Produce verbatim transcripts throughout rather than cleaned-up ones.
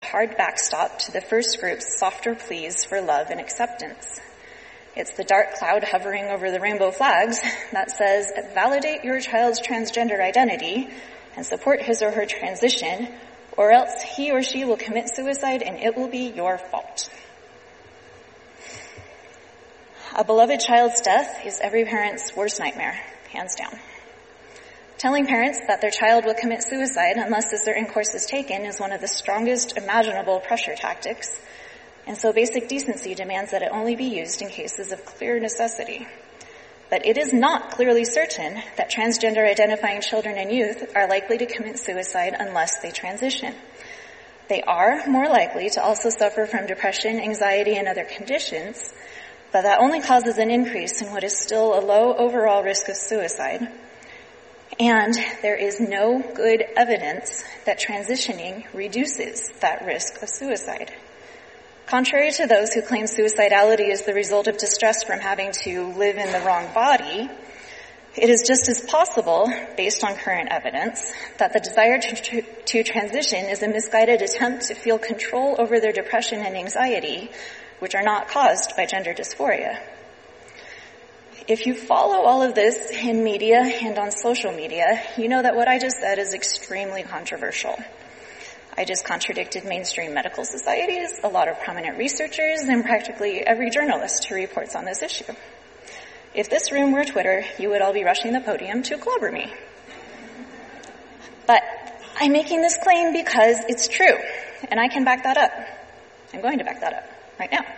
hard backstop to the first group's softer pleas for love and acceptance. It's the dark cloud hovering over the rainbow flags that says, validate your child's transgender identity and support his or her transition, or else he or she will commit suicide and it will be your fault. A beloved child's death is every parent's worst nightmare, hands down. Telling parents that their child will commit suicide unless a certain course is taken is one of the strongest imaginable pressure tactics, and so basic decency demands that it only be used in cases of clear necessity. But it is not clearly certain that transgender identifying children and youth are likely to commit suicide unless they transition. They are more likely to also suffer from depression, anxiety, and other conditions, but that only causes an increase in what is still a low overall risk of suicide. And there is no good evidence that transitioning reduces that risk of suicide. Contrary to those who claim suicidality is the result of distress from having to live in the wrong body, it is just as possible, based on current evidence, that the desire to, to transition is a misguided attempt to feel control over their depression and anxiety, which are not caused by gender dysphoria. If you follow all of this in media and on social media, you know that what I just said is extremely controversial. I just contradicted mainstream medical societies, a lot of prominent researchers, and practically every journalist who reports on this issue. If this room were Twitter, you would all be rushing the podium to clobber me. But I'm making this claim because it's true, and I can back that up. I'm going to back that up right now.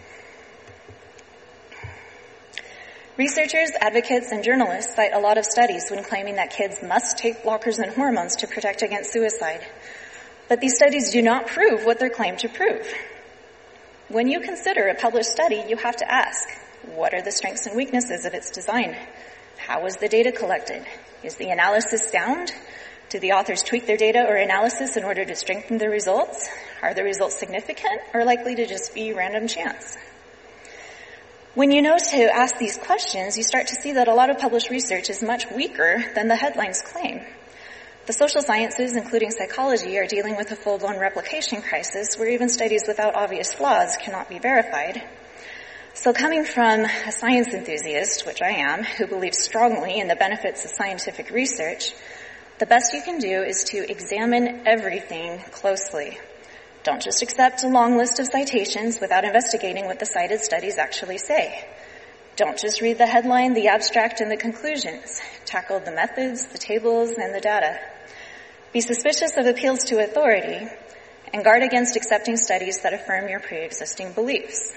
Researchers, advocates, and journalists cite a lot of studies when claiming that kids must take blockers and hormones to protect against suicide. But these studies do not prove what they're claimed to prove. When you consider a published study, you have to ask, what are the strengths and weaknesses of its design? How was the data collected? Is the analysis sound? Do the authors tweak their data or analysis in order to strengthen the results? Are the results significant or likely to just be random chance? When you know to ask these questions, you start to see that a lot of published research is much weaker than the headlines claim. The social sciences, including psychology, are dealing with a full-blown replication crisis where even studies without obvious flaws cannot be verified. So coming from a science enthusiast, which I am, who believes strongly in the benefits of scientific research, the best you can do is to examine everything closely. Don't just accept a long list of citations without investigating what the cited studies actually say. Don't just read the headline, the abstract, and the conclusions. Tackle the methods, the tables, and the data. Be suspicious of appeals to authority, and guard against accepting studies that affirm your pre-existing beliefs.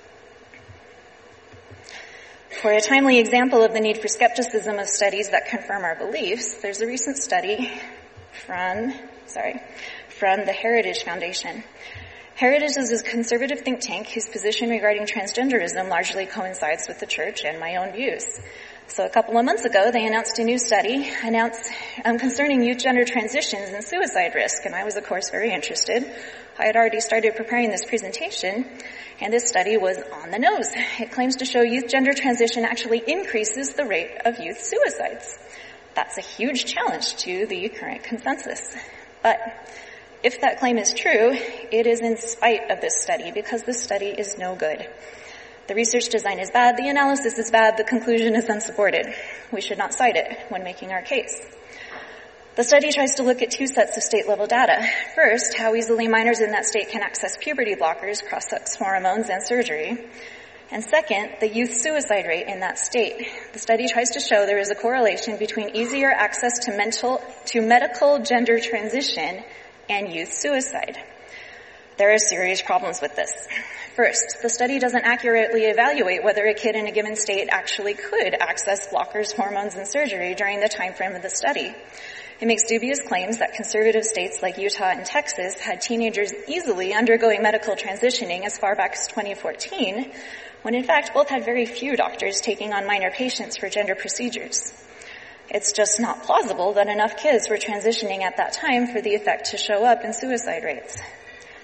For a timely example of the need for skepticism of studies that confirm our beliefs, there's a recent study from, sorry, from the Heritage Foundation. Heritage is a conservative think tank whose position regarding transgenderism largely coincides with the church and my own views. So a couple of months ago, they announced a new study announced um, concerning youth gender transitions and suicide risk, and I was, of course, very interested. I had already started preparing this presentation, and this study was on the nose. It claims to show youth gender transition actually increases the rate of youth suicides. That's a huge challenge to the current consensus. But if that claim is true, it is in spite of this study, because this study is no good. The research design is bad, the analysis is bad, the conclusion is unsupported. We should not cite it when making our case. The study tries to look at two sets of state-level data. First, how easily minors in that state can access puberty blockers, cross-sex hormones, and surgery. And second, the youth suicide rate in that state. The study tries to show there is a correlation between easier access to mental, to medical gender transition and youth suicide. There are serious problems with this. First, the study doesn't accurately evaluate whether a kid in a given state actually could access blockers, hormones, and surgery during the time frame of the study. It makes dubious claims that conservative states like Utah and Texas had teenagers easily undergoing medical transitioning as far back as twenty fourteen, when in fact both had very few doctors taking on minor patients for gender procedures. It's just not plausible that enough kids were transitioning at that time for the effect to show up in suicide rates.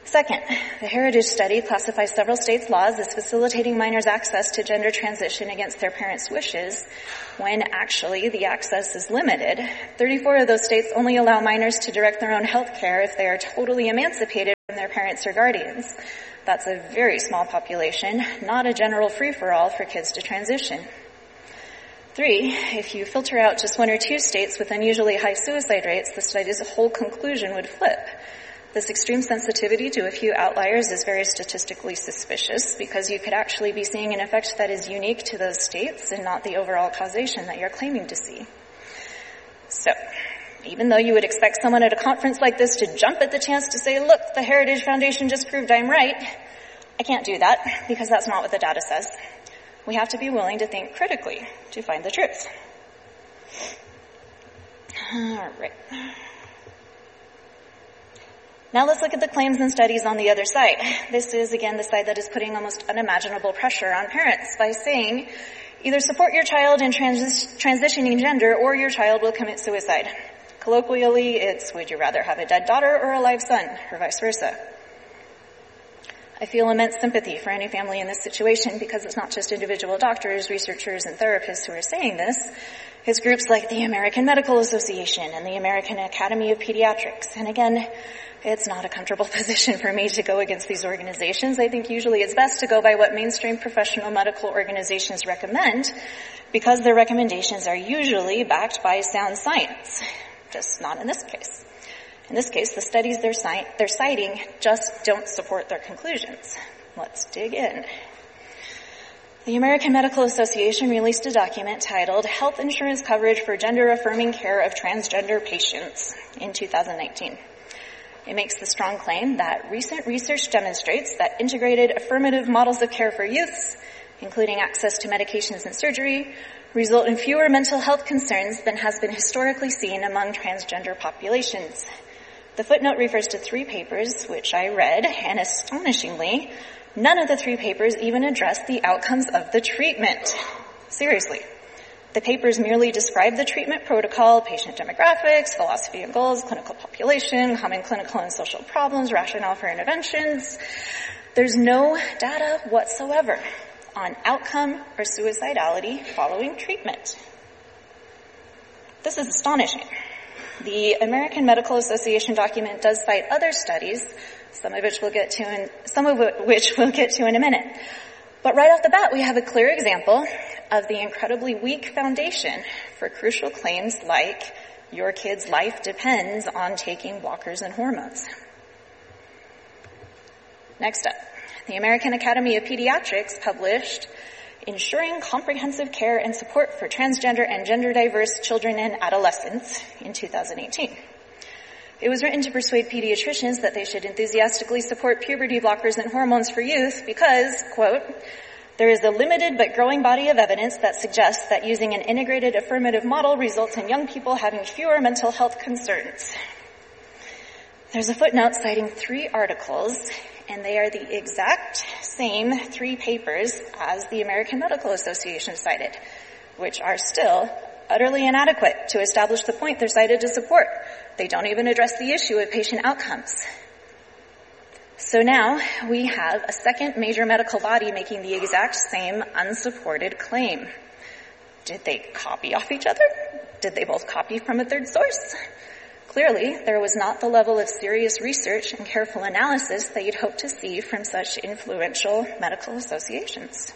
Second, the Heritage Study classifies several states' laws as facilitating minors' access to gender transition against their parents' wishes, when actually the access is limited. thirty-four of those states only allow minors to direct their own health care if they are totally emancipated from their parents or guardians. That's a very small population, not a general free-for-all for kids to transition. Three, if you filter out just one or two states with unusually high suicide rates, the study's whole conclusion would flip. This extreme sensitivity to a few outliers is very statistically suspicious because you could actually be seeing an effect that is unique to those states and not the overall causation that you're claiming to see. So, even though you would expect someone at a conference like this to jump at the chance to say, look, the Heritage Foundation just proved I'm right, I can't do that because that's not what the data says. We have to be willing to think critically to find the truth. All right. Now let's look at the claims and studies on the other side. This is, again, the side that is putting almost unimaginable pressure on parents by saying, either support your child in transi- transitioning gender or your child will commit suicide. Colloquially, it's, would you rather have a dead daughter or a live son, or vice versa? I feel immense sympathy for any family in this situation because it's not just individual doctors, researchers, and therapists who are saying this. It's groups like the American Medical Association and the American Academy of Pediatrics. And again, it's not a comfortable position for me to go against these organizations. I think usually it's best to go by what mainstream professional medical organizations recommend because their recommendations are usually backed by sound science, just not in this case. In this case, the studies they're, ci- they're citing just don't support their conclusions. Let's dig in. The American Medical Association released a document titled Health Insurance Coverage for Gender-Affirming Care of Transgender Patients in two thousand nineteen. It makes the strong claim that recent research demonstrates that integrated affirmative models of care for youths, including access to medications and surgery, result in fewer mental health concerns than has been historically seen among transgender populations. The footnote refers to three papers, which I read, and astonishingly, none of the three papers even address the outcomes of the treatment. Seriously. The papers merely describe the treatment protocol, patient demographics, philosophy and goals, clinical population, common clinical and social problems, rationale for interventions. There's no data whatsoever on outcome or suicidality following treatment. This is astonishing. The American Medical Association document does cite other studies, some of which we'll get to in, some of which we'll get to in a minute. But right off the bat, we have a clear example of the incredibly weak foundation for crucial claims like your kid's life depends on taking blockers and hormones. Next up, the American Academy of Pediatrics published Ensuring Comprehensive Care and Support for Transgender and Gender-Diverse Children and Adolescents in two thousand eighteen. It was written to persuade pediatricians that they should enthusiastically support puberty blockers and hormones for youth because, quote, there is a limited but growing body of evidence that suggests that using an integrated affirmative model results in young people having fewer mental health concerns. There's a footnote citing three articles, and they are the exact same three papers as the American Medical Association cited, which are still utterly inadequate to establish the point they're cited to support. They don't even address the issue of patient outcomes. So now we have a second major medical body making the exact same unsupported claim. Did they copy off each other? Did they both copy from a third source? Clearly, there was not the level of serious research and careful analysis that you'd hope to see from such influential medical associations.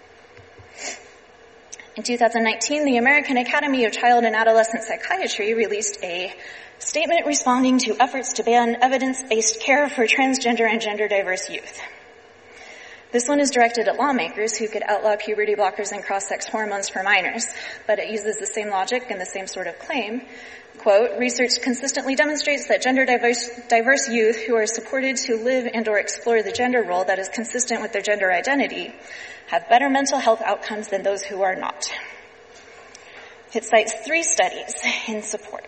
In two thousand nineteen, the American Academy of Child and Adolescent Psychiatry released a statement responding to efforts to ban evidence-based care for transgender and gender-diverse youth. This one is directed at lawmakers who could outlaw puberty blockers and cross-sex hormones for minors, but it uses the same logic and the same sort of claim. Quote, research consistently demonstrates that gender-diverse diverse youth who are supported to live and or explore the gender role that is consistent with their gender identity have better mental health outcomes than those who are not. It cites three studies in support.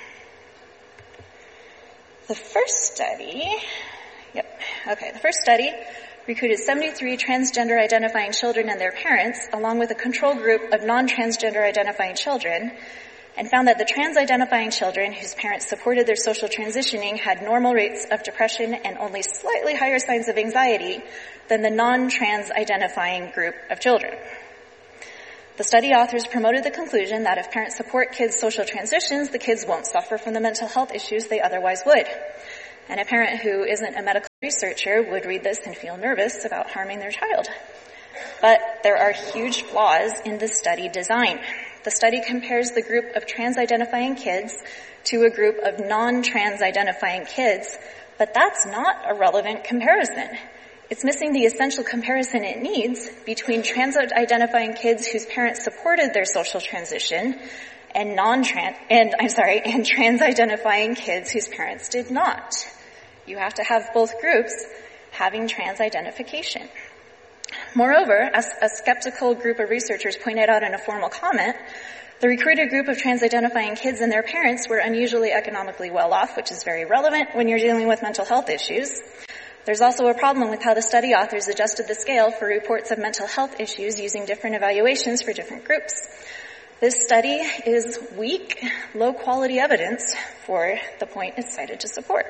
The first study, yep, okay, the first study recruited seventy-three transgender identifying children and their parents, along with a control group of non-transgender identifying children, and found that the trans-identifying children whose parents supported their social transitioning had normal rates of depression and only slightly higher signs of anxiety than the non-trans identifying group of children. The study authors promoted the conclusion that if parents support kids' social transitions, the kids won't suffer from the mental health issues they otherwise would. And a parent who isn't a medical researcher would read this and feel nervous about harming their child. But there are huge flaws in the study design. The study compares the group of trans-identifying kids to a group of non-trans identifying kids, but that's not a relevant comparison. It's missing the essential comparison it needs between trans-identifying kids whose parents supported their social transition and non-trans, and I'm sorry, and trans-identifying kids whose parents did not. You have to have both groups having trans identification. Moreover, as a skeptical group of researchers pointed out in a formal comment, the recruited group of trans-identifying kids and their parents were unusually economically well off, which is very relevant when you're dealing with mental health issues. There's also a problem with how the study authors adjusted the scale for reports of mental health issues using different evaluations for different groups. This study is weak, low-quality evidence for the point it's cited to support.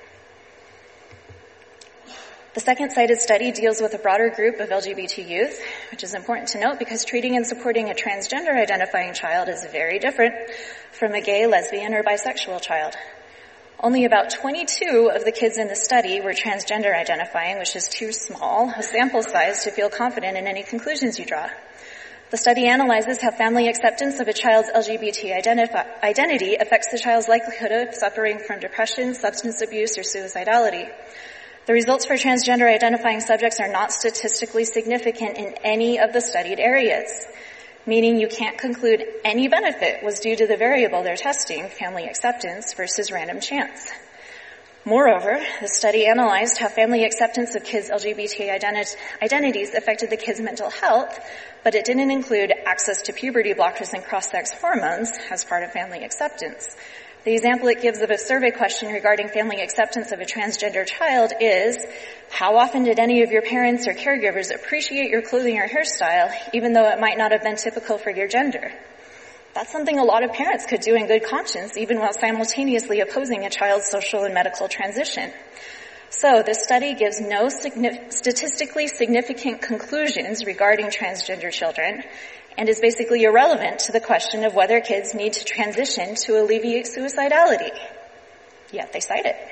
The second cited study deals with a broader group of L G B T youth, which is important to note because treating and supporting a transgender identifying child is very different from a gay, lesbian, or bisexual child. Only about twenty-two of the kids in the study were transgender identifying, which is too small a sample size to feel confident in any conclusions you draw. The study analyzes how family acceptance of a child's L G B T identifi- identity affects the child's likelihood of suffering from depression, substance abuse, or suicidality. The results for transgender identifying subjects are not statistically significant in any of the studied areas, meaning you can't conclude any benefit was due to the variable they're testing, family acceptance, versus random chance. Moreover, the study analyzed how family acceptance of kids' L G B T identi- identities affected the kids' mental health, but it didn't include access to puberty blockers and cross-sex hormones as part of family acceptance. The example it gives of a survey question regarding family acceptance of a transgender child is, how often did any of your parents or caregivers appreciate your clothing or hairstyle, even though it might not have been typical for your gender? That's something a lot of parents could do in good conscience, even while simultaneously opposing a child's social and medical transition. So this study gives no signi- statistically significant conclusions regarding transgender children, and is basically irrelevant to the question of whether kids need to transition to alleviate suicidality. Yet they cite it.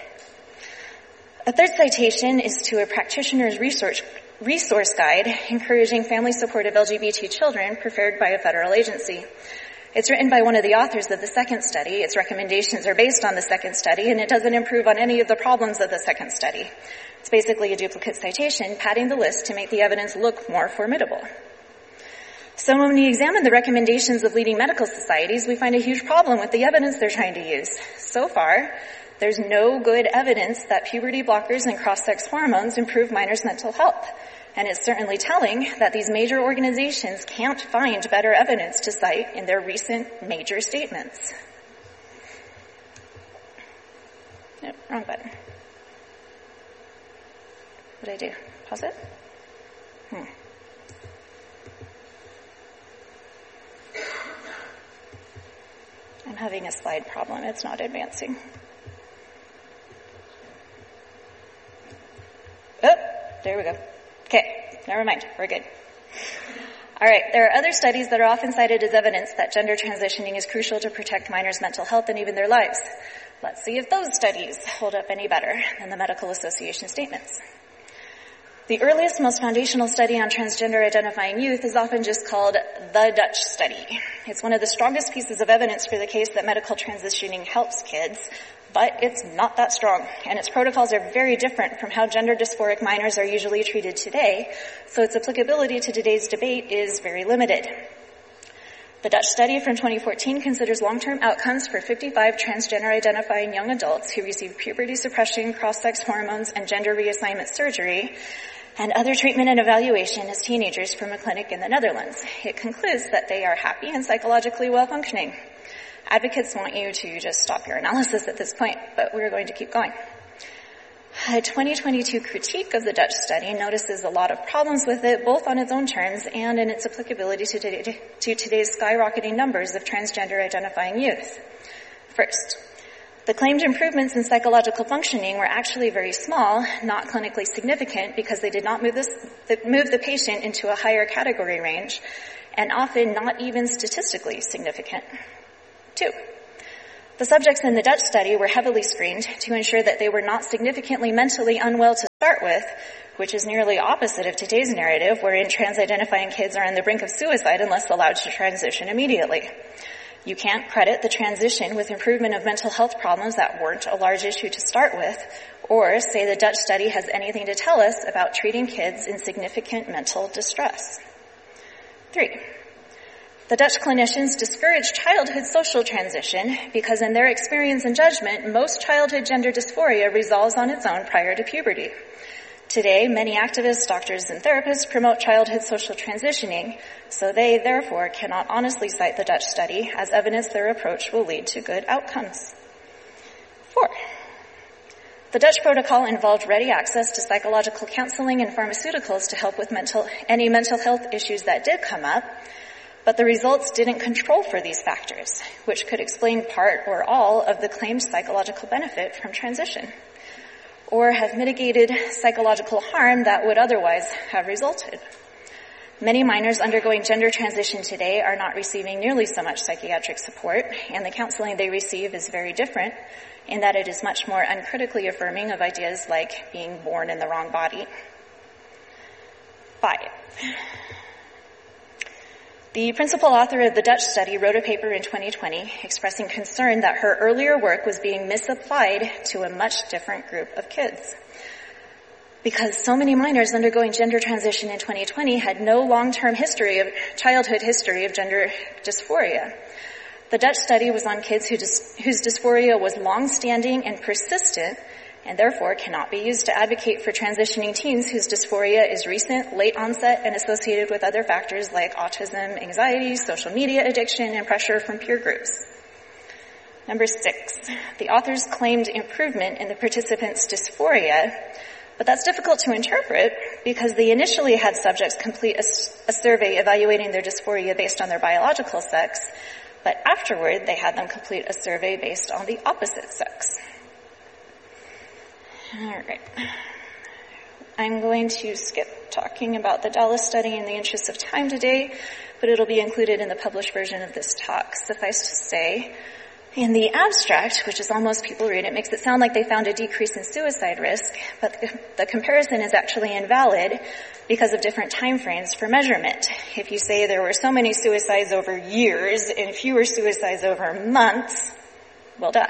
A third citation is to a practitioner's research, resource guide encouraging family support of L G B T children prepared by a federal agency. It's written by one of the authors of the second study. Its recommendations are based on the second study, and it doesn't improve on any of the problems of the second study. It's basically a duplicate citation, padding the list to make the evidence look more formidable. So when we examine the recommendations of leading medical societies, we find a huge problem with the evidence they're trying to use. So far, there's no good evidence that puberty blockers and cross-sex hormones improve minors' mental health. And it's certainly telling that these major organizations can't find better evidence to cite in their recent major statements. Nope, wrong button. What did I do? Pause it? Hmm. I'm having a slide problem. It's not advancing. Oh, there we go. Okay, never mind. We're good. All right, there are other studies that are often cited as evidence that gender transitioning is crucial to protect minors' mental health and even their lives. Let's see if those studies hold up any better than the Medical Association statements. The earliest, most foundational study on transgender identifying youth is often just called the Dutch study. It's one of the strongest pieces of evidence for the case that medical transitioning helps kids, but it's not that strong, and its protocols are very different from how gender dysphoric minors are usually treated today, so its applicability to today's debate is very limited. The Dutch study from twenty fourteen considers long-term outcomes for fifty-five transgender-identifying young adults who receive puberty suppression, cross-sex hormones, and gender reassignment surgery, and other treatment and evaluation as teenagers from a clinic in the Netherlands. It concludes that they are happy and psychologically well-functioning. Advocates want you to just stop your analysis at this point, but we're going to keep going. A twenty twenty-two critique of the Dutch study notices a lot of problems with it, both on its own terms and in its applicability to, today, to today's skyrocketing numbers of transgender identifying youth. First, the claimed improvements in psychological functioning were actually very small, not clinically significant, because they did not move, this, move the patient into a higher category range, and often not even statistically significant. Two, the subjects in the Dutch study were heavily screened to ensure that they were not significantly mentally unwell to start with, which is nearly opposite of today's narrative, wherein trans-identifying kids are on the brink of suicide unless allowed to transition immediately. You can't credit the transition with improvement of mental health problems that weren't a large issue to start with, or say the Dutch study has anything to tell us about treating kids in significant mental distress. Three, the Dutch clinicians discourage childhood social transition because in their experience and judgment, most childhood gender dysphoria resolves on its own prior to puberty. Today, many activists, doctors, and therapists promote childhood social transitioning, so they, therefore, cannot honestly cite the Dutch study as evidence their approach will lead to good outcomes. Four, the Dutch protocol involved ready access to psychological counseling and pharmaceuticals to help with mental, any mental health issues that did come up, but the results didn't control for these factors, which could explain part or all of the claimed psychological benefit from transition, or have mitigated psychological harm that would otherwise have resulted. Many minors undergoing gender transition today are not receiving nearly so much psychiatric support, and the counseling they receive is very different in that it is much more uncritically affirming of ideas like being born in the wrong body. Five. The principal author of the Dutch study wrote a paper in twenty twenty expressing concern that her earlier work was being misapplied to a much different group of kids. Because so many minors undergoing gender transition in twenty twenty had no long-term history of childhood history of gender dysphoria. The Dutch study was on kids who dys, whose dysphoria was long-standing and persistent, and therefore cannot be used to advocate for transitioning teens whose dysphoria is recent, late onset, and associated with other factors like autism, anxiety, social media addiction, and pressure from peer groups. Number six, the authors claimed improvement in the participants' dysphoria, but that's difficult to interpret because they initially had subjects complete a, a survey evaluating their dysphoria based on their biological sex, but afterward they had them complete a survey based on the opposite sex. All right. I'm going to skip talking about the Dallas study in the interest of time today, but it'll be included in the published version of this talk. Suffice to say, in the abstract, which is all most people read, it makes it sound like they found a decrease in suicide risk, but the, the comparison is actually invalid because of different time frames for measurement. If you say there were so many suicides over years and fewer suicides over months, well done.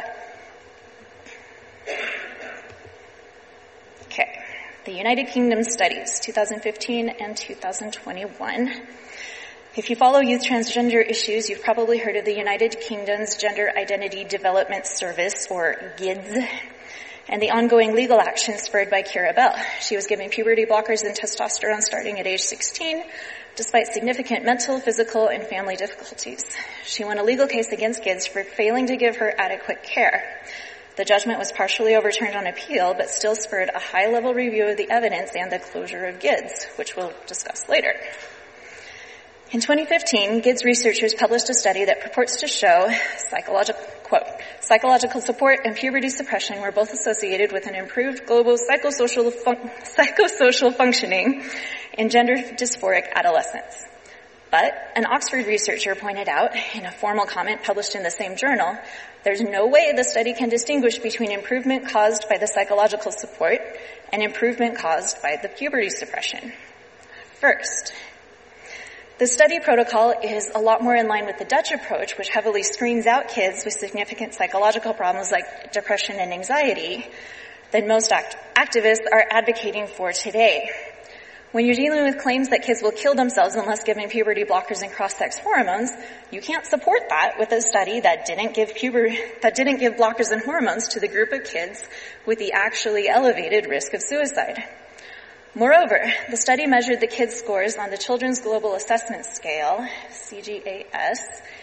Okay, the United Kingdom studies, two thousand fifteen and two thousand twenty-one. If you follow youth transgender issues, you've probably heard of the United Kingdom's Gender Identity Development Service, or G I D S, and the ongoing legal action spurred by Keira Bell. She was given puberty blockers and testosterone starting at age sixteen, despite significant mental, physical, and family difficulties. She won a legal case against G I D S for failing to give her adequate care. The judgment was partially overturned on appeal, but still spurred a high-level review of the evidence and the closure of G I D S, which we'll discuss later. In twenty fifteen, G I D S researchers published a study that purports to show psychological, quote, psychological support and puberty suppression were both associated with an improved global psychosocial, fun- psychosocial functioning in gender dysphoric adolescents. But an Oxford researcher pointed out, in a formal comment published in the same journal, there's no way the study can distinguish between improvement caused by the psychological support and improvement caused by the puberty suppression. First, the study protocol is a lot more in line with the Dutch approach, which heavily screens out kids with significant psychological problems like depression and anxiety, than most act- activists are advocating for today. When you're dealing with claims that kids will kill themselves unless given puberty blockers and cross-sex hormones, you can't support that with a study that didn't give puber- that didn't give blockers and hormones to the group of kids with the actually elevated risk of suicide. Moreover, the study measured the kids' scores on the Children's Global Assessment Scale, C G A S,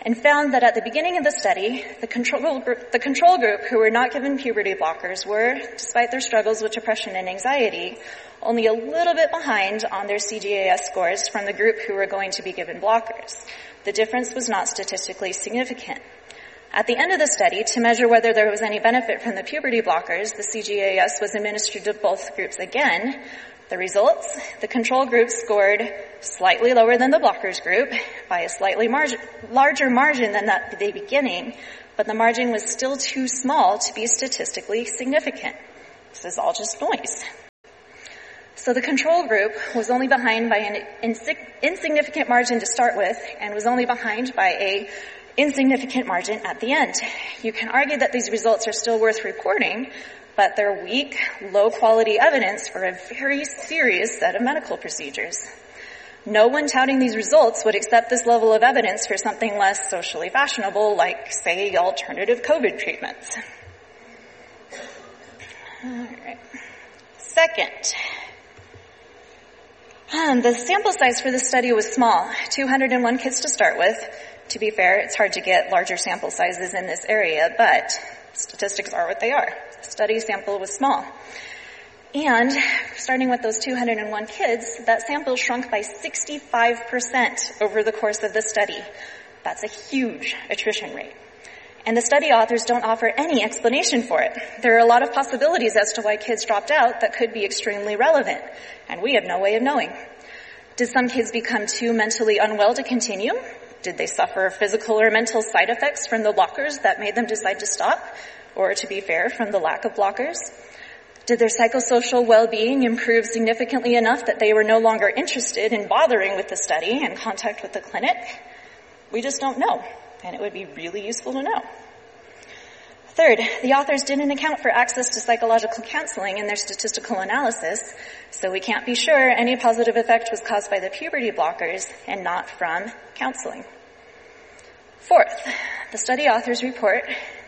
and found that at the beginning of the study, the control group, the control group who were not given puberty blockers were, despite their struggles with depression and anxiety, only a little bit behind on their C G A S scores from the group who were going to be given blockers. The difference was not statistically significant. At the end of the study, to measure whether there was any benefit from the puberty blockers, the C G A S was administered to both groups again. The results, the control group scored slightly lower than the blockers group by a slightly margin, larger margin than that at the beginning, but the margin was still too small to be statistically significant. This is all just noise. So the control group was only behind by an insignificant margin to start with, and was only behind by a insignificant margin at the end. You can argue that these results are still worth reporting, but they're weak, low-quality evidence for a very serious set of medical procedures. No one touting these results would accept this level of evidence for something less socially fashionable, like, say, alternative COVID treatments. All right. Second, um, the sample size for this study was small, two hundred one kids to start with. To be fair, it's hard to get larger sample sizes in this area, but statistics are what they are. The study sample was small. And starting with those two hundred one kids, that sample shrunk by sixty-five percent over the course of the study. That's a huge attrition rate. And the study authors don't offer any explanation for it. There are a lot of possibilities as to why kids dropped out that could be extremely relevant, and we have no way of knowing. Did some kids become too mentally unwell to continue? Did they suffer physical or mental side effects from the blockers that made them decide to stop? Or, to be fair, from the lack of blockers? Did their psychosocial well-being improve significantly enough that they were no longer interested in bothering with the study and contact with the clinic? We just don't know, and it would be really useful to know. Third, the authors didn't account for access to psychological counseling in their statistical analysis, so we can't be sure any positive effect was caused by the puberty blockers and not from counseling. Fourth, the study authors report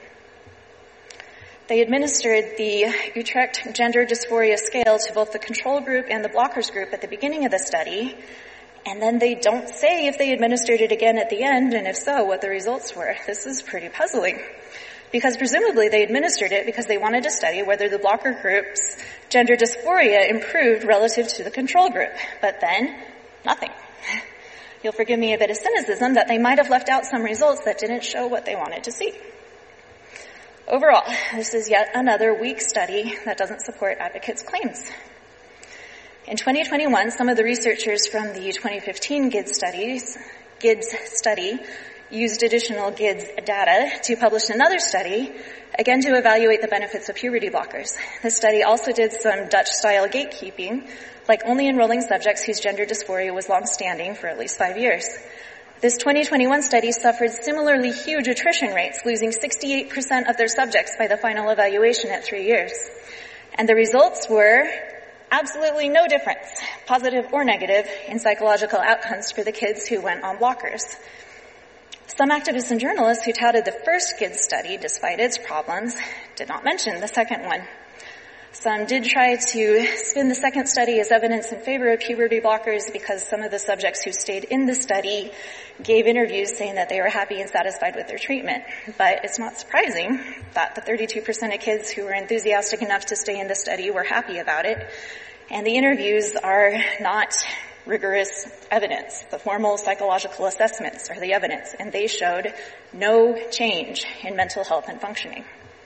they administered the Utrecht Gender Dysphoria Scale to both the control group and the blockers group at the beginning of the study, and then they don't say if they administered it again at the end, and if so, what the results were. This is pretty puzzling, because presumably they administered it because they wanted to study whether the blocker group's gender dysphoria improved relative to the control group, but then nothing. You'll forgive me a bit of cynicism that they might have left out some results that didn't show what they wanted to see. Overall, this is yet another weak study that doesn't support advocates' claims. In twenty twenty-one, some of the researchers from the twenty fifteen GIDS studies, GIDS study used additional GIDS data to publish another study, again to evaluate the benefits of puberty blockers. This study also did some Dutch-style gatekeeping, like only enrolling subjects whose gender dysphoria was long-standing for at least five years. This twenty twenty-one study suffered similarly huge attrition rates, losing sixty-eight percent of their subjects by the final evaluation at three years. And the results were absolutely no difference, positive or negative, in psychological outcomes for the kids who went on blockers. Some activists and journalists who touted the first GIDS study, despite its problems, did not mention the second one. Some did try to spin the second study as evidence in favor of puberty blockers because some of the subjects who stayed in the study gave interviews saying that they were happy and satisfied with their treatment. But it's not surprising that the thirty-two percent of kids who were enthusiastic enough to stay in the study were happy about it. And the interviews are not rigorous evidence. The formal psychological assessments are the evidence, and they showed no change in mental health and functioning.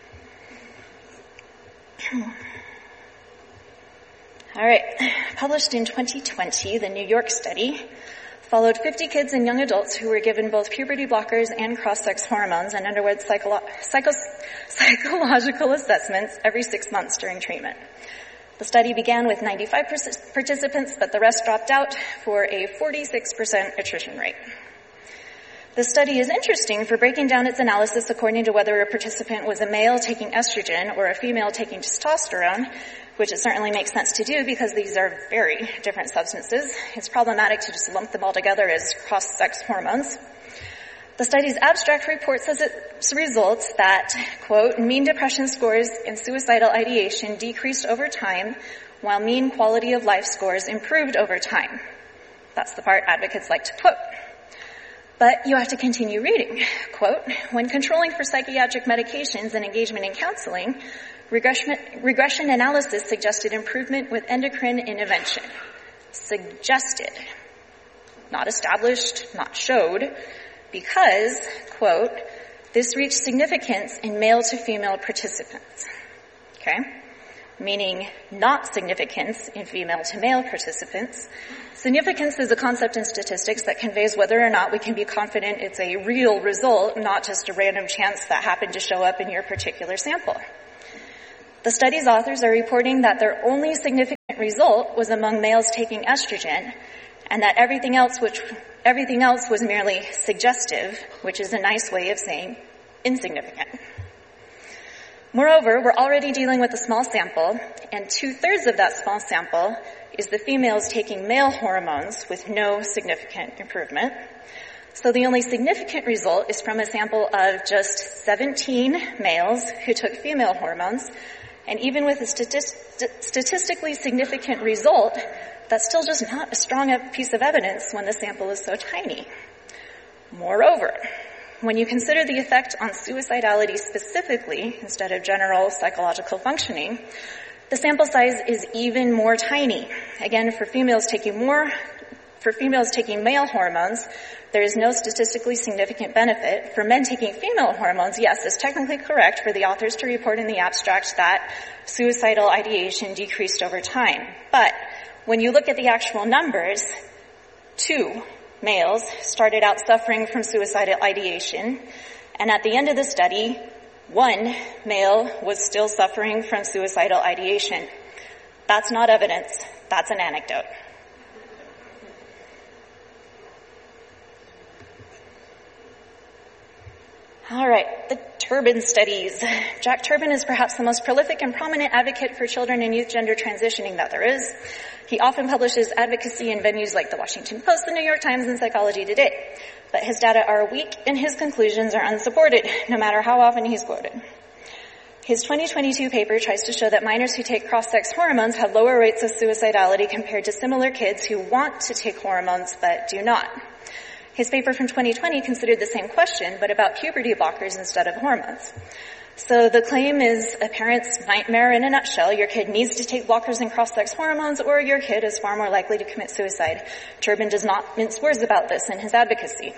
All right, published in twenty twenty, the New York study followed fifty kids and young adults who were given both puberty blockers and cross-sex hormones and underwent psycholo- psycho- psychological assessments every six months during treatment. The study began with ninety-five participants, but the rest dropped out for a forty-six percent attrition rate. The study is interesting for breaking down its analysis according to whether a participant was a male taking estrogen or a female taking testosterone, which it certainly makes sense to do because these are very different substances. It's problematic to just lump them all together as cross-sex hormones. The study's abstract reports as its results that, quote, mean depression scores and suicidal ideation decreased over time, while mean quality of life scores improved over time. That's the part advocates like to quote. But you have to continue reading. Quote, when controlling for psychiatric medications and engagement in counseling, regression, regression analysis suggested improvement with endocrine intervention. Suggested. Not established, not showed, because, quote, this reached significance in male to female participants. Okay? Meaning not significance in female to male participants. Significance is a concept in statistics that conveys whether or not we can be confident it's a real result, not just a random chance that happened to show up in your particular sample. The study's authors are reporting that their only significant result was among males taking estrogen, and that everything else which everything else was merely suggestive, which is a nice way of saying insignificant. Moreover, we're already dealing with a small sample, and two-thirds of that small sample is the females taking male hormones with no significant improvement. So the only significant result is from a sample of just seventeen males who took female hormones, and even with a statist- statistically significant result, that's still just not a strong piece of evidence when the sample is so tiny. Moreover, when you consider the effect on suicidality specifically, instead of general psychological functioning, the sample size is even more tiny. Again, for females taking more, for females taking male hormones, there is no statistically significant benefit. For men taking female hormones, yes, it's technically correct for the authors to report in the abstract that suicidal ideation decreased over time. But when you look at the actual numbers, two males started out suffering from suicidal ideation, and at the end of the study, one male was still suffering from suicidal ideation. That's not evidence. That's an anecdote. All right, the Turbin studies. Jack Turbin is perhaps the most prolific and prominent advocate for children and youth gender transitioning that there is. He often publishes advocacy in venues like the Washington Post, the New York Times, and Psychology Today. But his data are weak and his conclusions are unsupported, no matter how often he's quoted. His twenty twenty-two paper tries to show that minors who take cross-sex hormones have lower rates of suicidality compared to similar kids who want to take hormones but do not. His paper from twenty twenty considered the same question, but about puberty blockers instead of hormones. So the claim is a parent's nightmare in a nutshell. Your kid needs to take blockers and cross-sex hormones, or your kid is far more likely to commit suicide. Turbin does not mince words about this in his advocacy.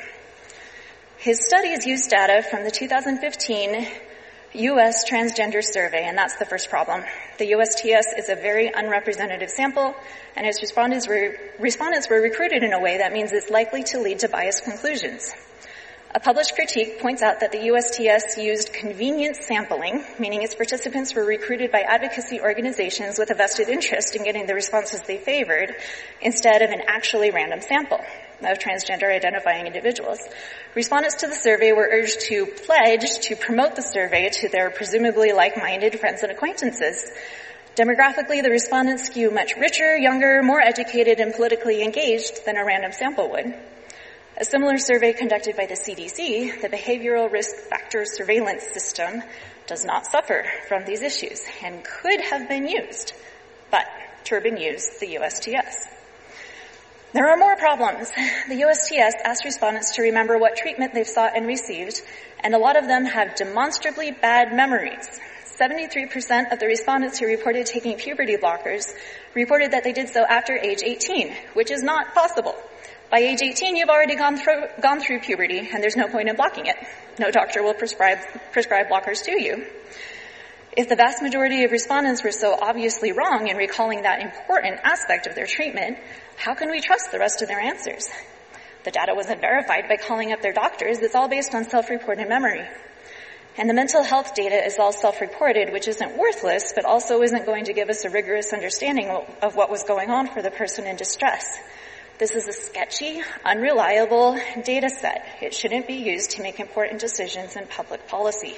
His studies use data from the two thousand fifteen U S Transgender Survey, and that's the first problem. The U S T S is a very unrepresentative sample, and its respondents were, respondents were recruited in a way that means it's likely to lead to biased conclusions. A published critique points out that the U S T S used convenience sampling, meaning its participants were recruited by advocacy organizations with a vested interest in getting the responses they favored, instead of an actually random sample of transgender identifying individuals. Respondents to the survey were urged to pledge to promote the survey to their presumably like-minded friends and acquaintances. Demographically, the respondents skew much richer, younger, more educated, and politically engaged than a random sample would. A similar survey conducted by the C D C, the Behavioral Risk Factor Surveillance System, does not suffer from these issues and could have been used, but Turbin used the U S T S. There are more problems. The U S T S asked respondents to remember what treatment they've sought and received, and a lot of them have demonstrably bad memories. seventy-three percent of the respondents who reported taking puberty blockers reported that they did so after age eighteen, which is not possible. By age eighteen, you've already gone through, gone through puberty, and there's no point in blocking it. No doctor will prescribe, prescribe blockers to you. If the vast majority of respondents were so obviously wrong in recalling that important aspect of their treatment, how can we trust the rest of their answers? The data wasn't verified by calling up their doctors. It's all based on self-reported memory. And the mental health data is all self-reported, which isn't worthless, but also isn't going to give us a rigorous understanding of what was going on for the person in distress. This is a sketchy, unreliable data set. It shouldn't be used to make important decisions in public policy.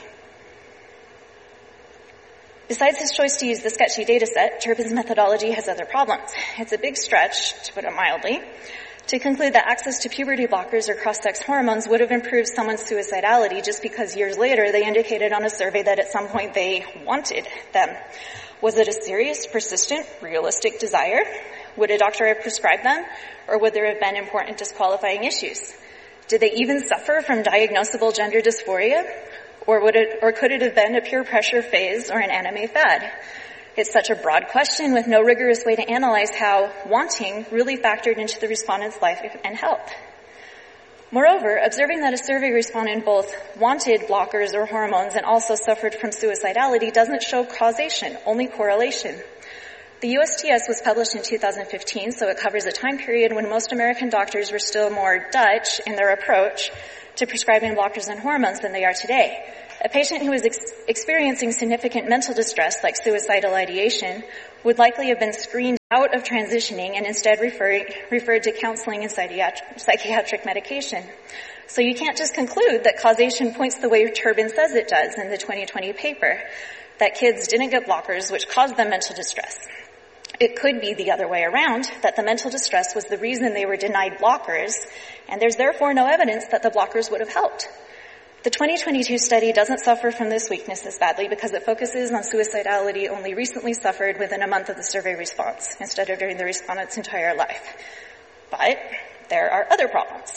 Besides his choice to use the sketchy data set, Turbin's methodology has other problems. It's a big stretch, to put it mildly, to conclude that access to puberty blockers or cross-sex hormones would have improved someone's suicidality just because years later they indicated on a survey that at some point they wanted them. Was it a serious, persistent, realistic desire? Would a doctor have prescribed them, or would there have been important disqualifying issues? Did they even suffer from diagnosable gender dysphoria? Or would it, or could it have been a peer pressure phase or an anime fad? It's such a broad question with no rigorous way to analyze how wanting really factored into the respondent's life and health. Moreover, observing that a survey respondent both wanted blockers or hormones and also suffered from suicidality doesn't show causation, only correlation. The U S T S was published in two thousand fifteen, so it covers a time period when most American doctors were still more Dutch in their approach to prescribing blockers and hormones than they are today. A patient who was ex- experiencing significant mental distress, like suicidal ideation, would likely have been screened out of transitioning and instead referred, referred to counseling and psychiatric, psychiatric medication. So you can't just conclude that causation points the way Turbin says it does in the twenty twenty paper, that kids didn't get blockers which caused them mental distress. It could be the other way around, that the mental distress was the reason they were denied blockers, and there's therefore no evidence that the blockers would have helped. The twenty twenty-two study doesn't suffer from this weakness as badly because it focuses on suicidality only recently suffered within a month of the survey response, instead of during the respondent's entire life. But there are other problems.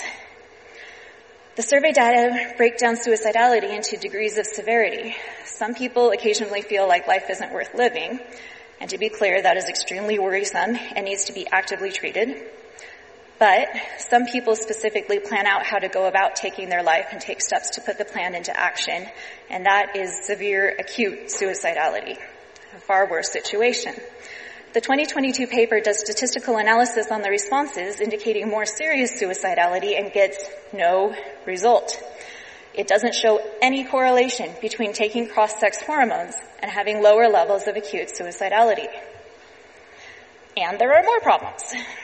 The survey data break down suicidality into degrees of severity. Some people occasionally feel like life isn't worth living, and to be clear, that is extremely worrisome and needs to be actively treated. But some people specifically plan out how to go about taking their life and take steps to put the plan into action, and that is severe acute suicidality, a far worse situation. The twenty twenty-two paper does statistical analysis on the responses, indicating more serious suicidality, and gets no result. It doesn't show any correlation between taking cross-sex hormones and having lower levels of acute suicidality. And there are more problems.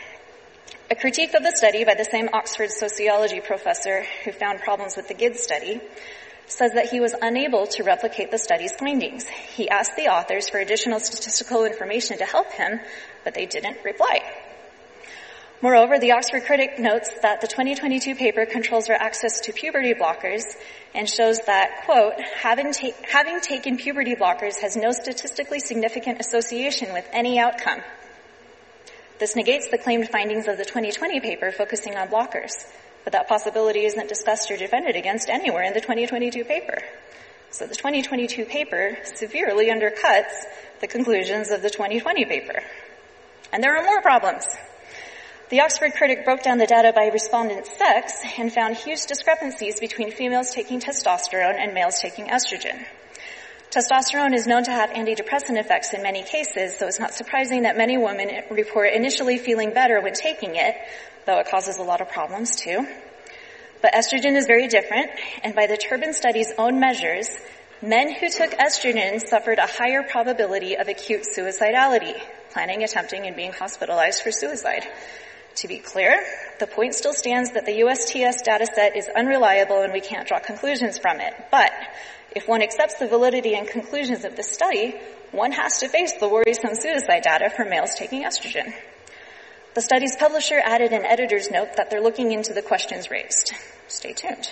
A critique of the study by the same Oxford sociology professor who found problems with the G I D S study says that he was unable to replicate the study's findings. He asked the authors for additional statistical information to help him, but they didn't reply. Moreover, the Oxford critic notes that the twenty twenty-two paper controls for access to puberty blockers and shows that, quote, having, ta- having taken puberty blockers has no statistically significant association with any outcome. This negates the claimed findings of the twenty twenty paper focusing on blockers, but that possibility isn't discussed or defended against anywhere in the twenty twenty-two paper. So the twenty twenty-two paper severely undercuts the conclusions of the twenty twenty paper. And there are more problems. The Oxford critic broke down the data by respondent sex and found huge discrepancies between females taking testosterone and males taking estrogen. Testosterone is known to have antidepressant effects in many cases, so it's not surprising that many women report initially feeling better when taking it, though it causes a lot of problems too. But estrogen is very different, and by the Turbin study's own measures, men who took estrogen suffered a higher probability of acute suicidality, planning, attempting, and being hospitalized for suicide. To be clear, the point still stands that the U S T S dataset is unreliable and we can't draw conclusions from it. But if one accepts the validity and conclusions of the study, one has to face the worrisome suicide data for males taking estrogen. The study's publisher added an editor's note that they're looking into the questions raised. Stay tuned.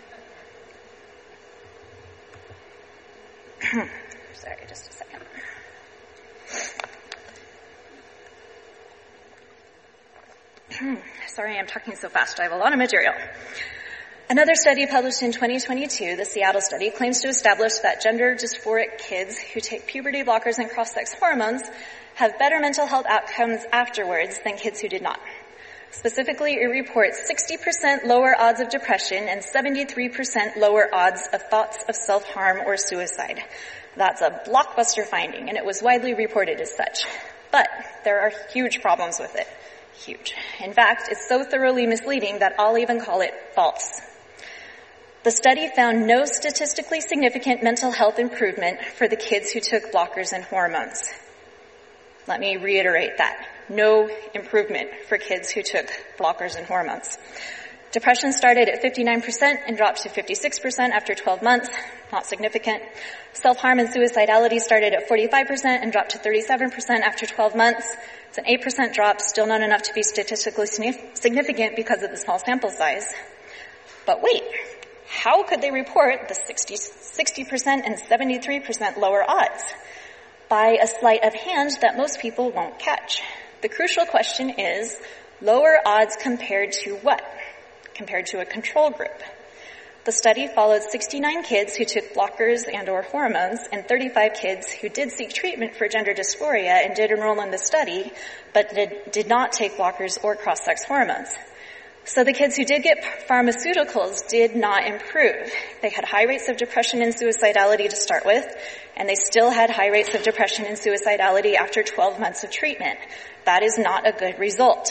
Sorry, just a second. Sorry, I'm talking so fast. I have a lot of material. Another study published in twenty twenty-two, the Seattle study, claims to establish that gender dysphoric kids who take puberty blockers and cross-sex hormones have better mental health outcomes afterwards than kids who did not. Specifically, it reports sixty percent lower odds of depression and seventy-three percent lower odds of thoughts of self-harm or suicide. That's a blockbuster finding, and it was widely reported as such. But there are huge problems with it. Huge. In fact, it's so thoroughly misleading that I'll even call it false. The study found no statistically significant mental health improvement for the kids who took blockers and hormones. Let me reiterate that. No improvement for kids who took blockers and hormones. Depression started at fifty-nine percent and dropped to fifty-six percent after twelve months. Not significant. Self-harm and suicidality started at forty-five percent and dropped to thirty-seven percent after twelve months. It's an eight percent drop, still not enough to be statistically significant because of the small sample size. But wait, how could they report the sixty percent and seventy-three percent lower odds? By a sleight of hand that most people won't catch. The crucial question is, lower odds compared to what? compared to a control group. The study followed sixty-nine kids who took blockers and or hormones and thirty-five kids who did seek treatment for gender dysphoria and did enroll in the study, but did, did not take blockers or cross-sex hormones. So the kids who did get pharmaceuticals did not improve. They had high rates of depression and suicidality to start with, and they still had high rates of depression and suicidality after twelve months of treatment. That is not a good result.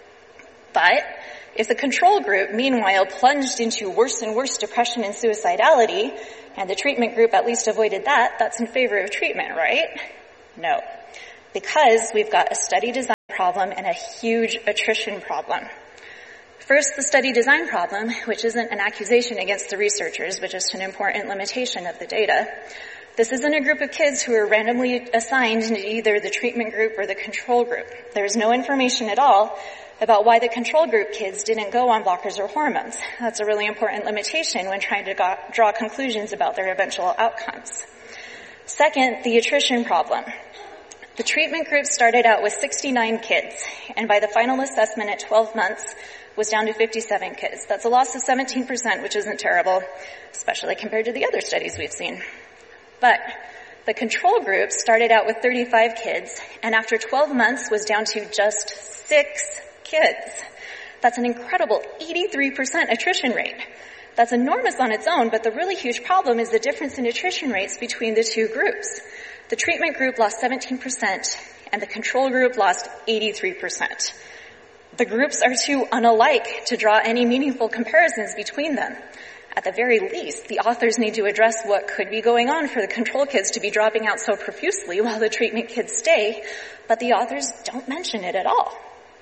But if the control group, meanwhile, plunged into worse and worse depression and suicidality, and the treatment group at least avoided that, that's in favor of treatment, right? No. Because we've got a study design problem and a huge attrition problem. First, the study design problem, which isn't an accusation against the researchers, but just an important limitation of the data. This isn't a group of kids who are randomly assigned into either the treatment group or the control group. There's no information at all about why the control group kids didn't go on blockers or hormones. That's a really important limitation when trying to go- draw conclusions about their eventual outcomes. Second, the attrition problem. The treatment group started out with sixty-nine kids, and by the final assessment at twelve months, was down to fifty-seven kids. That's a loss of seventeen percent, which isn't terrible, especially compared to the other studies we've seen. But the control group started out with thirty-five kids, and after twelve months was down to just six kids. That's an incredible eighty-three percent attrition rate. That's enormous on its own, but the really huge problem is the difference in attrition rates between the two groups. The treatment group lost seventeen percent, and the control group lost eighty-three percent. The groups are too unalike to draw any meaningful comparisons between them. At the very least, the authors need to address what could be going on for the control kids to be dropping out so profusely while the treatment kids stay, but the authors don't mention it at all.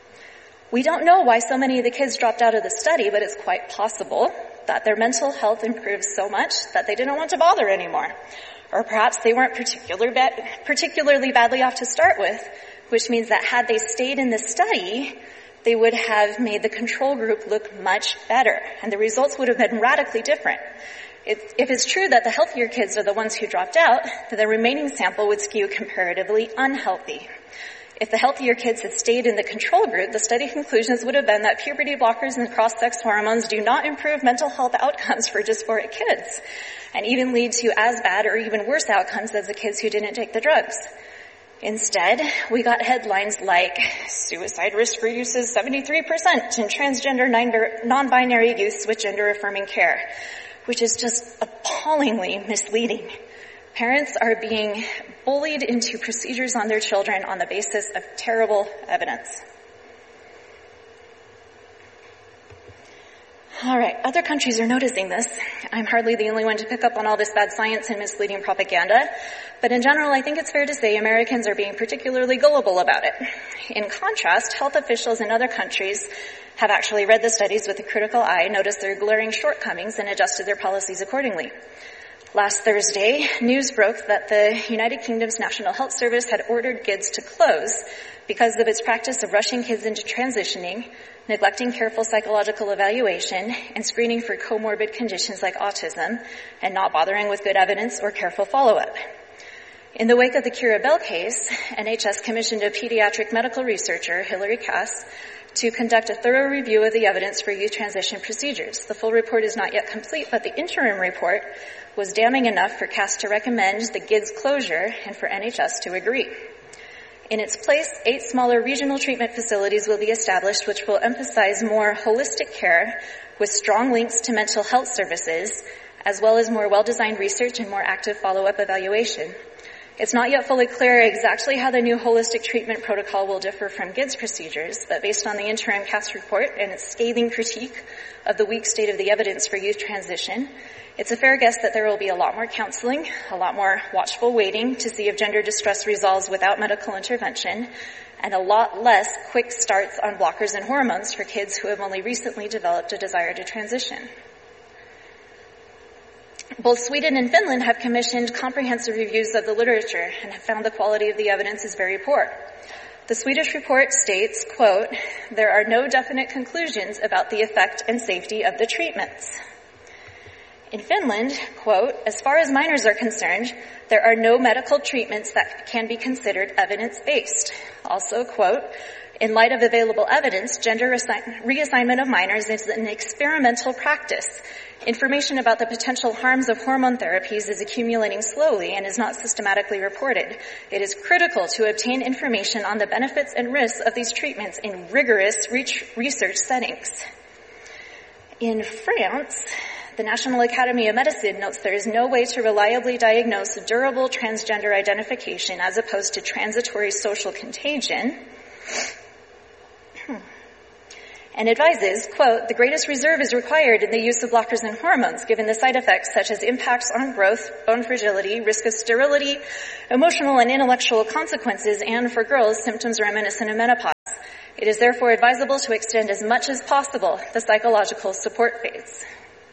We don't know why so many of the kids dropped out of the study, but it's quite possible that their mental health improved so much that they didn't want to bother anymore. Or perhaps they weren't particular ba- particularly badly off to start with, which means that had they stayed in the study, they would have made the control group look much better, and the results would have been radically different. If, if it's true that the healthier kids are the ones who dropped out, then the remaining sample would skew comparatively unhealthy. If the healthier kids had stayed in the control group, the study conclusions would have been that puberty blockers and cross-sex hormones do not improve mental health outcomes for dysphoric kids, and even lead to as bad or even worse outcomes as the kids who didn't take the drugs. Instead, we got headlines like, suicide risk reduces seventy-three percent in transgender non-binary youths with gender-affirming care, which is just appallingly misleading. Parents are being bullied into procedures on their children on the basis of terrible evidence. All right, other countries are noticing this. I'm hardly the only one to pick up on all this bad science and misleading propaganda, but in general, I think it's fair to say Americans are being particularly gullible about it. In contrast, health officials in other countries have actually read the studies with a critical eye, noticed their glaring shortcomings, and adjusted their policies accordingly. Last Thursday, news broke that the United Kingdom's National Health Service had ordered G I D S to close because of its practice of rushing kids into transitioning, neglecting careful psychological evaluation, and screening for comorbid conditions like autism, and not bothering with good evidence or careful follow-up. In the wake of the Keira Bell case, N H S commissioned a pediatric medical researcher, Hilary Cass, to conduct a thorough review of the evidence for youth transition procedures. The full report is not yet complete, but the interim report was damning enough for Cass to recommend the G I D S closure and for N H S to agree. In its place, eight smaller regional treatment facilities will be established, which will emphasize more holistic care with strong links to mental health services, as well as more well-designed research and more active follow-up evaluation. It's not yet fully clear exactly how the new holistic treatment protocol will differ from G I D S procedures, but based on the interim Cass report and its scathing critique of the weak state of the evidence for youth transition, it's a fair guess that there will be a lot more counseling, a lot more watchful waiting to see if gender distress resolves without medical intervention, and a lot less quick starts on blockers and hormones for kids who have only recently developed a desire to transition. Both Sweden and Finland have commissioned comprehensive reviews of the literature and have found the quality of the evidence is very poor. The Swedish report states, quote, "There are no definite conclusions about the effect and safety of the treatments." In Finland, quote, as far as minors are concerned, there are no medical treatments that can be considered evidence-based. Also, quote, in light of available evidence, gender reassign- reassignment of minors is an experimental practice. Information about the potential harms of hormone therapies is accumulating slowly and is not systematically reported. It is critical to obtain information on the benefits and risks of these treatments in rigorous research settings. In France, the National Academy of Medicine notes there is no way to reliably diagnose durable transgender identification as opposed to transitory social contagion, and advises, quote, the greatest reserve is required in the use of blockers and hormones, given the side effects such as impacts on growth, bone fragility, risk of sterility, emotional and intellectual consequences, and for girls, symptoms reminiscent of menopause. It is therefore advisable to extend as much as possible the psychological support phase.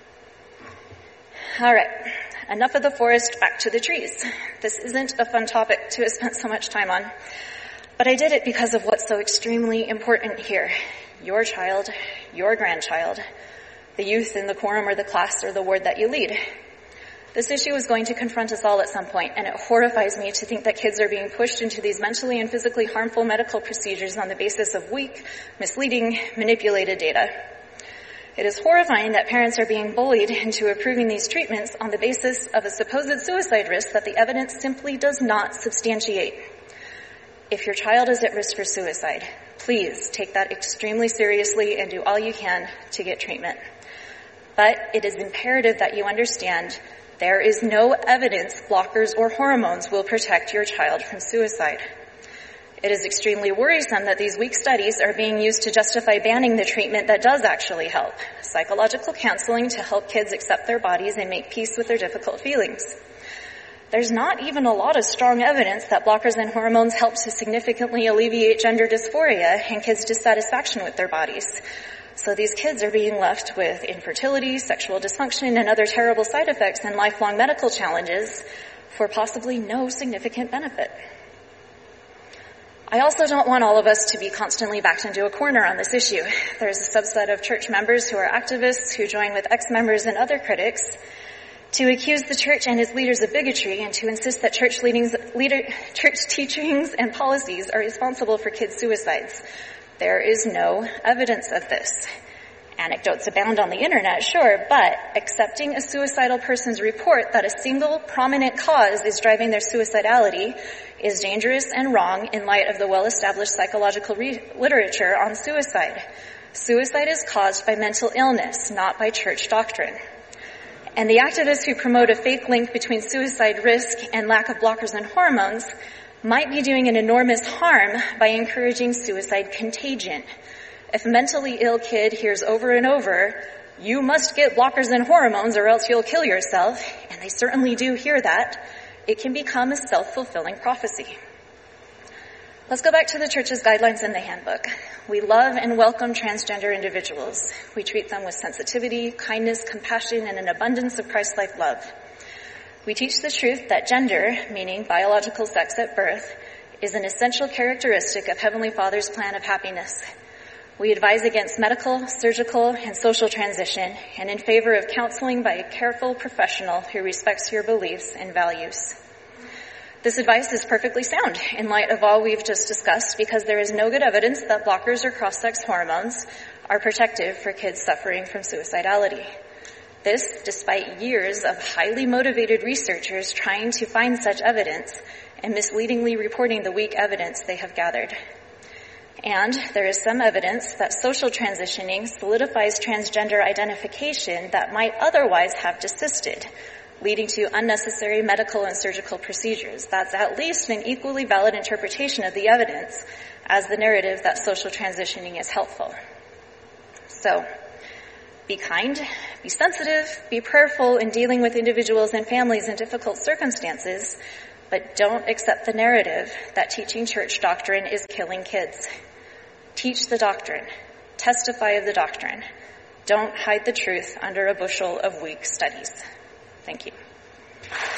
All right, enough of the forest, back to the trees. This isn't a fun topic to have spent so much time on, but I did it because of what's so extremely important here. Your child, your grandchild, the youth in the quorum or the class or the ward that you lead. This issue is going to confront us all at some point, and it horrifies me to think that kids are being pushed into these mentally and physically harmful medical procedures on the basis of weak, misleading, manipulated data. It is horrifying that parents are being bullied into approving these treatments on the basis of a supposed suicide risk that the evidence simply does not substantiate. If your child is at risk for suicide, please take that extremely seriously and do all you can to get treatment. But it is imperative that you understand there is no evidence blockers or hormones will protect your child from suicide. It is extremely worrisome that these weak studies are being used to justify banning the treatment that does actually help, psychological counseling to help kids accept their bodies and make peace with their difficult feelings. There's not even a lot of strong evidence that blockers and hormones help to significantly alleviate gender dysphoria and kids' dissatisfaction with their bodies. So these kids are being left with infertility, sexual dysfunction, and other terrible side effects and lifelong medical challenges for possibly no significant benefit. I also don't want all of us to be constantly backed into a corner on this issue. There's a subset of church members who are activists who join with ex-members and other critics to accuse the church and its leaders of bigotry and to insist that church, leadings, leader, church teachings and policies are responsible for kids' suicides. There is no evidence of this. Anecdotes abound on the internet, sure, but accepting a suicidal person's report that a single prominent cause is driving their suicidality is dangerous and wrong in light of the well-established psychological re- literature on suicide. Suicide is caused by mental illness, not by church doctrine. And the activists who promote a fake link between suicide risk and lack of blockers and hormones might be doing an enormous harm by encouraging suicide contagion. If a mentally ill kid hears over and over, you must get blockers and hormones or else you'll kill yourself, and they certainly do hear that, it can become a self-fulfilling prophecy. Let's go back to the church's guidelines in the handbook. We love and welcome transgender individuals. We treat them with sensitivity, kindness, compassion, and an abundance of Christ-like love. We teach the truth that gender, meaning biological sex at birth, is an essential characteristic of Heavenly Father's plan of happiness. We advise against medical, surgical, and social transition, and in favor of counseling by a careful professional who respects your beliefs and values. This advice is perfectly sound in light of all we've just discussed because there is no good evidence that blockers or cross-sex hormones are protective for kids suffering from suicidality. This, despite years of highly motivated researchers trying to find such evidence and misleadingly reporting the weak evidence they have gathered. And there is some evidence that social transitioning solidifies transgender identification that might otherwise have desisted, leading to unnecessary medical and surgical procedures. That's at least an equally valid interpretation of the evidence as the narrative that social transitioning is helpful. So, be kind, be sensitive, be prayerful in dealing with individuals and families in difficult circumstances, but don't accept the narrative that teaching church doctrine is killing kids. Teach the doctrine. Testify of the doctrine. Don't hide the truth under a bushel of weak studies. Thank you.